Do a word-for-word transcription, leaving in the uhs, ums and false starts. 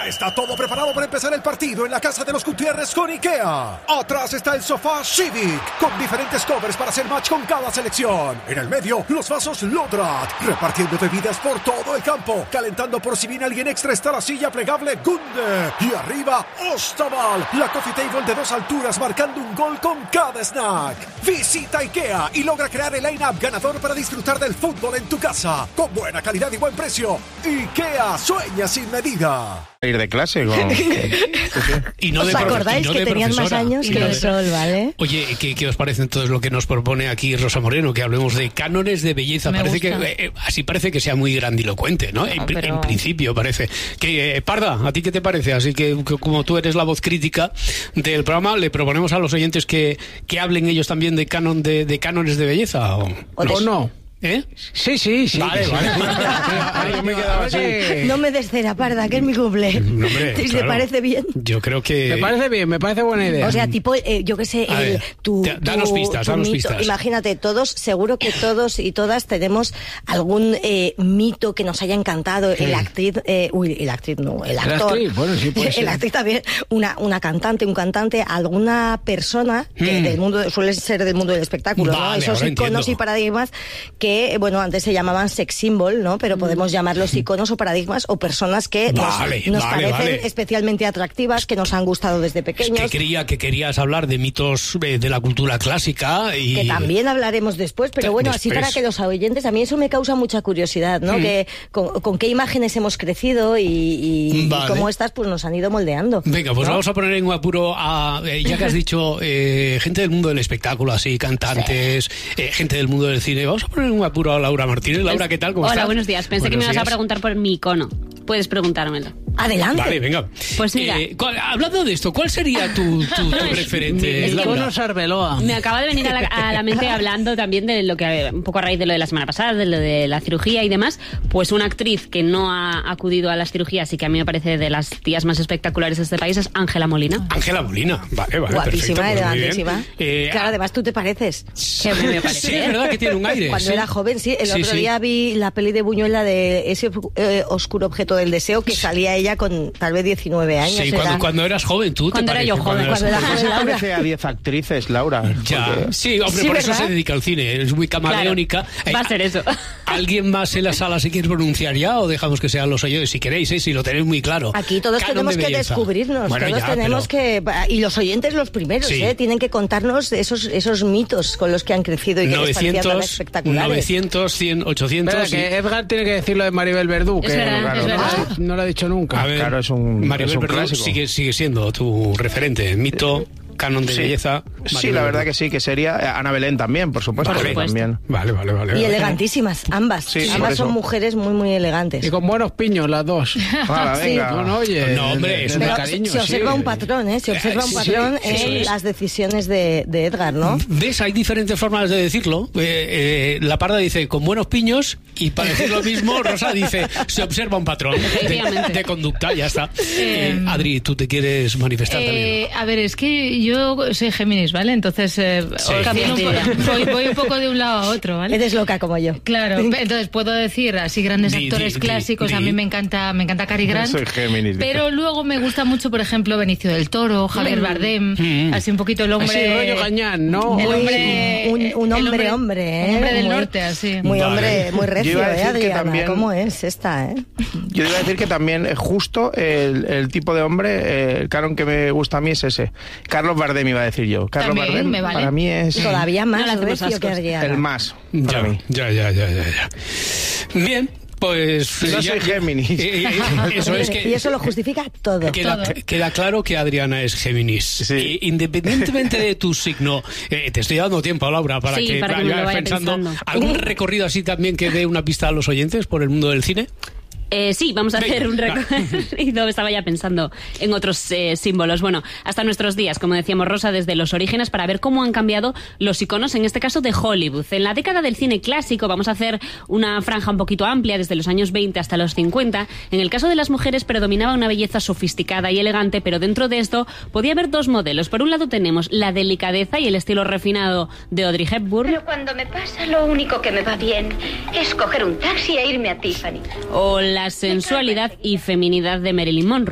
Ya está todo preparado para empezar el partido en la casa de los Gutiérrez con IKEA. Atrás está el sofá Civic, con diferentes covers para hacer match con cada selección. En el medio, los vasos Lodrat, repartiendo bebidas por todo el campo. Calentando por si viene alguien extra está la silla plegable Gunde. Y arriba, Ostaval, la coffee table de dos alturas marcando un gol con cada snack. Visita IKEA y logra crear el line-up ganador para disfrutar del fútbol en tu casa. Con buena calidad y buen precio. IKEA, sueña sin medida. Ir de clase con... y no ¿Os de acordáis no que de tenían más años que el sol, vale? Oye, ¿qué, ¿qué os parece entonces lo que nos propone aquí Rosa Moreno? Que hablemos de cánones de belleza. Me parece gusta. que eh, así parece que sea muy grandilocuente, ¿no? En, Ah, pero... en principio parece. Que eh, Parda, ¿a ti qué te parece? Así que, que como tú eres la voz crítica del programa, le proponemos a los oyentes que, que hablen ellos también de canon de, de cánones de belleza. ¿O, ¿O no? no? ¿Eh? Sí, sí, sí. Vale, sí, vale. sí. Ay, yo me quedaba así. No me des cera, Parda, que es mi cumple. No, hombre, ¿Te claro. parece bien? Yo creo que... Me parece bien, me parece buena idea. O sea, tipo, eh, yo qué sé, A el, ver, tu, te- danos tu- pistas, tu danos mito. pistas. Imagínate, todos, seguro que todos y todas tenemos algún eh, mito que nos haya encantado. El actriz, eh, uy, el actriz no, el actor. actriz, bueno, sí puede el ser. actriz también, una, una cantante, un cantante, alguna persona que Mm. del mundo, suele ser del mundo del espectáculo, ¿no? Vale, Esos ahora iconos entiendo. y paradigmas que, bueno, antes se llamaban sex symbol, ¿no? Pero podemos llamarlos iconos o paradigmas o personas que nos, Vale, nos vale, parecen vale. especialmente atractivas, que nos han gustado desde Es pequeños. que creía que querías hablar de mitos eh, de la cultura clásica y... Que también hablaremos después, pero bueno, así Después. para que los oyentes, a mí eso me causa mucha curiosidad, ¿no? Mm. Que con, con qué imágenes hemos crecido y, y, Vale. y cómo estas pues nos han ido moldeando. Venga, pues ¿no? vamos a poner en un apuro a, eh, ya que has dicho, eh, gente del mundo del espectáculo, así, cantantes, eh, gente del mundo del cine. Vamos a poner en un apuro a Laura Martínez. Laura, ¿qué tal? ¿Cómo Hola, estás? buenos días. Pensé que me Buenos ibas a días. preguntar por mi icono. Puedes preguntármelo. Adelante. Vale, venga. Pues mira. Eh, ¿cuál- hablando de esto, ¿cuál sería tu, tu, tu referente, Es que Laura? Icono Sarbeloa. Me acaba de venir a la, a la mente hablando también de lo que, un poco a raíz de lo de la semana pasada, de lo de la cirugía y demás, pues una actriz que no ha acudido a las cirugías y que a mí me parece de las tías más espectaculares de este país es Ángela Molina. Ángela Molina. Vale, vale, Guapísima, perfecto, pues muy bien. elegantísima. Eh, Claro, además tú te pareces. Que me parece. Sí, es verdad que tiene un aire. Cuando sí. era joven, sí. El Sí, otro sí. día vi la peli de Buñuela de ese eh, oscuro objeto del deseo, que salía ella con tal vez diecinueve años. Sí, era- cuando, cuando eras joven, tú Cuando te era yo pareces, joven, eras cuando era joven. joven. Se Laura. parece a diez actrices, Laura. Ya, porque- sí, hombre, Sí, por eso ¿verdad? se dedica al cine, es muy camaleónica. Va a ser eso. ¿Alguien más en la sala se quiere pronunciar ya o dejamos que sean los oyentes? Si queréis, ¿eh? Si lo tenéis muy claro. Aquí todos Canon tenemos de que belleza. descubrirnos, Bueno, todos ya, tenemos pero que... Y los oyentes los primeros, Sí. ¿eh? Tienen que contarnos esos, esos mitos con los que han crecido y que les parecían tan novecientos, espectaculares. novecientos, cien, ochocientos... Espera, y- que Edgar tiene que decir lo de Maribel Verdú, Es que verdad, claro, es no, verdad. lo- no lo ha dicho nunca. A ver, Claro, es un- Maribel es un Verdú clásico. sigue, sigue siendo tu referente, mito, canon de Sí. belleza. Sí, Maribel la verdad Verdú. que sí, que sería eh, Ana Belén también, por supuesto. Por que supuesto. También. Vale, vale, vale. Y vale. elegantísimas, ambas. Sí, por ambas eso. son mujeres muy, muy elegantes. Y con buenos piños las dos. Hala, Sí. venga. No, no, oye. No, hombre, es de- de Pero cariño, se observa sí. un patrón, ¿eh? Se observa un Sí, patrón sí, eso en es. las decisiones de, de Edgar, ¿no? ¿Ves? Hay diferentes formas de decirlo. Eh, eh, la Parda dice con buenos piños y para decir lo mismo, Rosa dice se observa un patrón de, Efectivamente. de conducta, ya está. Eh, Adri, ¿tú te quieres manifestar Eh, a ver, es que yo soy Géminis, ¿vale? Entonces eh, Sí. os Cambia tiro un de po- idea. voy, voy un poco de un lado a otro, ¿vale? Eres loca como yo. Claro, entonces puedo decir así grandes Di, actores di, di, clásicos, a di. mí me encanta, me encanta Cary Grant. Soy Géminis, dice. Pero luego me gusta mucho, por ejemplo, Benicio del Toro, Javier Bardem, Mm. así un poquito el hombre. Así, rollo Gañán, ¿no? El Muy- hombre, un, un el hombre, hombre- hombre, ¿eh? un hombre del Muy- norte, así. Muy Vale. hombre, muy Yo recio, iba a ¿eh, decir que Adriana? también- ¿Cómo es esta, eh? Yo iba a decir que también es justo el, el tipo de hombre, eh, el canon que me gusta a mí es ese. Carlos Bardem iba a decir yo. Carlos También, Bardem me vale. para mí es Todavía más No le hacemos recio que ascos. Adriana. el más para Ya, mí. ya, ya, ya, ya, ya. Bien, pues... No ya- soy Géminis. Eh, eh, eso es que... Y eso lo justifica todo. Queda, Todo. queda claro que Adriana es Géminis. Sí. Eh, independientemente de tu signo, eh, te estoy dando tiempo, Laura, para Sí, que para que me lo vayas vaya pensando. pensando. ¿Algún recorrido así también que dé una pista a los oyentes por el mundo del cine? Eh, sí, vamos a Venga, hacer un recorrido. Estaba ya pensando en otros eh, símbolos. Bueno, hasta nuestros días, como decíamos Rosa, desde los orígenes, para ver cómo han cambiado los iconos, en este caso de Hollywood. En la década del cine clásico vamos a hacer una franja un poquito amplia, desde los años veinte hasta los cincuenta. En el caso de las mujeres predominaba una belleza sofisticada y elegante, pero dentro de esto podía haber dos modelos. Por un lado tenemos la delicadeza y el estilo refinado de Audrey Hepburn, Pero cuando me pasa, lo único que me va bien es coger un taxi e irme a Tiffany. o la sensualidad y feminidad de Marilyn Monroe.